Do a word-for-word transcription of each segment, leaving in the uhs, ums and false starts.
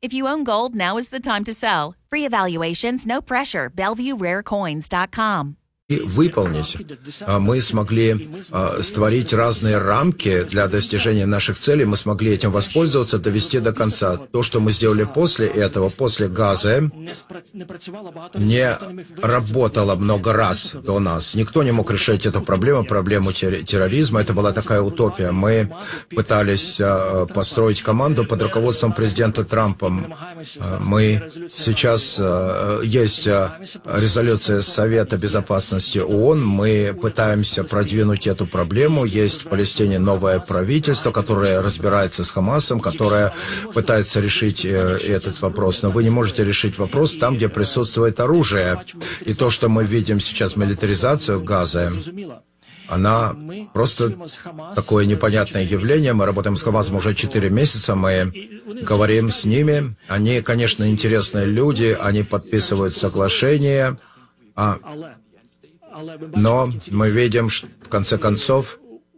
If you own gold, now is the time to sell. Free evaluations, no pressure. Bellevue Rare Coins dot com. И выполнить. Мы смогли створить разные рамки для достижения наших целей, мы смогли этим воспользоваться, довести до конца. То, что мы сделали после этого, после Газы, не работало много раз до нас. Никто не мог решить эту проблему, проблему терроризма. Это была такая утопия. Мы пытались построить команду под руководством президента Трампа. Мы сейчас, есть резолюция Совета Безопасности ООН, мы пытаемся продвинуть эту проблему. Есть в Палестине новое правительство, которое разбирается с Хамасом, которое пытается решить этот вопрос. Но вы не можете решить вопрос там, где присутствует оружие. И то, что мы видим сейчас, милитаризацию Газы, она просто такое непонятное явление. Мы работаем с Хамасом уже четыре месяца, мы говорим с ними. Они, конечно, интересные люди, они подписывают соглашения, а но мы видим, что, в конце концов,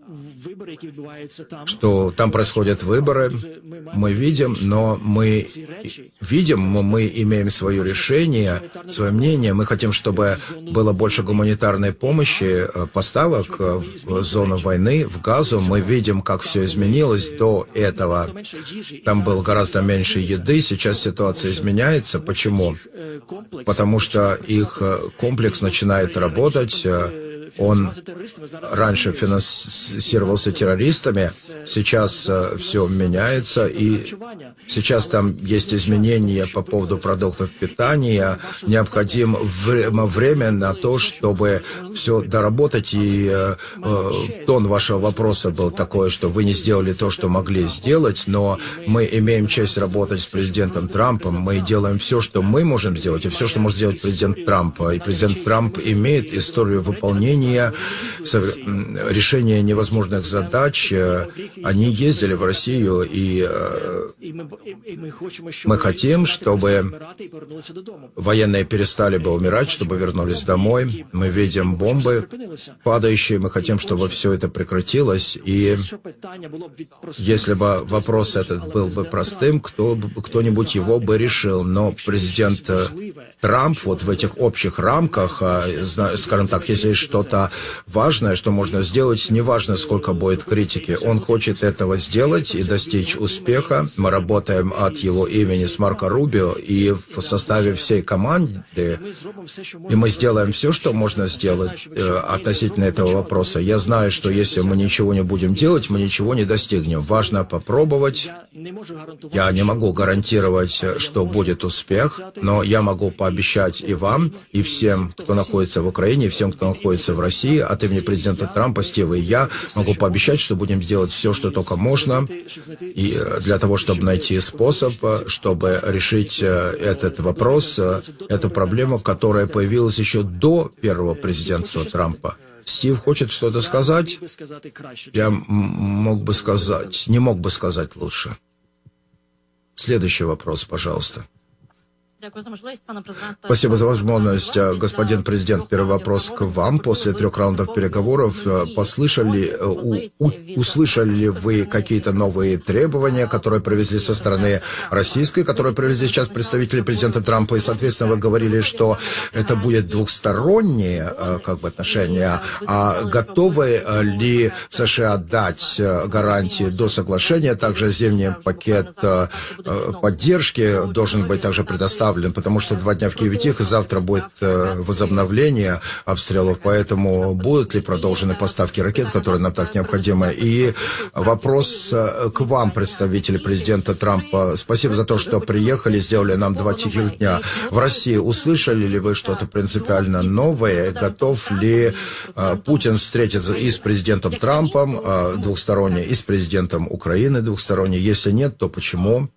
что там происходят выборы, мы видим, но мы видим, мы имеем свое решение, свое мнение, мы хотим, чтобы было больше гуманитарной помощи, поставок в зону войны, в Газу, мы видим, как все изменилось до этого. Там было гораздо меньше еды, сейчас ситуация изменяется. Почему? Потому что их комплекс начинает работать. Он раньше финансировался террористами, сейчас э, все меняется, и сейчас там есть изменения по поводу продуктов питания. Необходимо время, время на то, чтобы все доработать, и э, э, тон вашего вопроса был такой, что вы не сделали то, что могли сделать, но мы имеем честь работать с президентом Трампом, мы делаем все, что мы можем сделать, и все, что может сделать президент Трамп. И президент Трамп имеет историю выполнения решения невозможных задач. Они ездили в Россию, и мы хотим, чтобы военные перестали бы умирать, чтобы вернулись домой. Мы видим бомбы падающие, мы хотим, чтобы все это прекратилось. И если бы вопрос этот был бы простым, кто, кто-нибудь его бы решил. Но президент Трамп вот в этих общих рамках, скажем так, если что-то важное, что можно сделать, неважно, сколько будет критики. Он хочет этого сделать и достичь успеха. Мы работаем от его имени с Марко Рубио и в составе всей команды, и мы сделаем все, что можно сделать э, относительно этого вопроса. Я знаю, что если мы ничего не будем делать, мы ничего не достигнем. Важно попробовать. Я не могу гарантировать, что будет успех, но я могу пообещать и вам, и всем, кто находится в Украине, и всем, кто находится в России, от имени президента Трампа, Стива и я, могу пообещать, что будем делать все, что только можно, и для того, чтобы найти способ, чтобы решить этот вопрос, эту проблему, которая появилась еще до первого президентства Трампа. Стив хочет что-то сказать? Я мог бы сказать, не мог бы сказать лучше. Следующий вопрос, пожалуйста. Спасибо за возможность, господин президент. Первый вопрос к вам. После трех раундов переговоров послышали, у, у, услышали ли вы какие-то новые требования, которые привезли со стороны российской, которые привезли сейчас представители президента Трампа, и, соответственно, вы говорили, что это будет двухсторонние как бы, отношения. А готовы ли США дать гарантии до соглашения? Также зимний пакет поддержки должен быть также предоставлен, потому что два дня в Киеве тихо, завтра будет э, возобновление обстрелов, поэтому будут ли продолжены поставки ракет, которые нам так необходимы? И вопрос э, к вам, представители президента Трампа. Спасибо за то, что приехали, сделали нам два тихих дня. В России услышали ли вы что-то принципиально новое? Готов ли э, Путин встретиться и с президентом Трампом э, двухсторонне, и с президентом Украины двухсторонне? Если нет, то почему?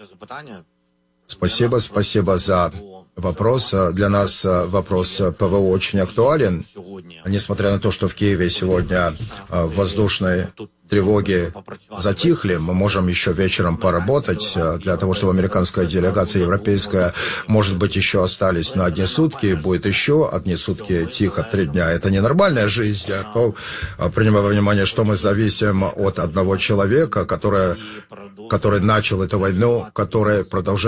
Спасибо, спасибо за вопрос. Для нас вопрос ПВО очень актуален. Несмотря на то, что в Киеве сегодня воздушные тревоги затихли, мы можем еще вечером поработать для того, чтобы американская делегация, европейская, может быть, еще остались на одни сутки, будет еще одни сутки тихо, три дня. Это не нормальная жизнь, а то, принимая во внимание, что мы зависим от одного человека, который, который начал эту войну, который продолжает